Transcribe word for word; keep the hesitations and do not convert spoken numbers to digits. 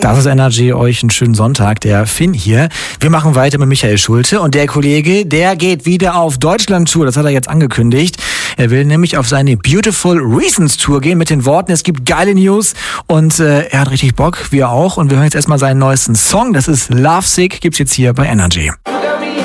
Das ist Energy, euch einen schönen Sonntag, der Finn hier. Wir machen weiter mit Michael Schulte und der Kollege, der geht wieder auf Deutschland-Tour, das hat er jetzt angekündigt. Er will nämlich auf seine Beautiful Reasons Tour gehen mit den Worten, es gibt geile News und äh, er hat richtig Bock, wir auch. Und wir hören jetzt erstmal seinen neuesten Song, das ist Lovesick, gibt's jetzt hier bei Energy.